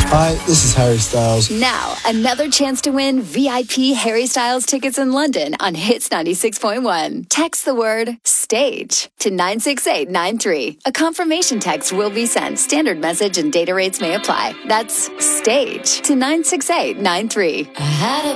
Hi, this is Harry Styles. Now, another chance to win VIP Harry Styles tickets in London on Hits 96.1. Text the word STAGE to 96893. A confirmation text will be sent. Standard message and data rates may apply. That's STAGE to 96893. I had a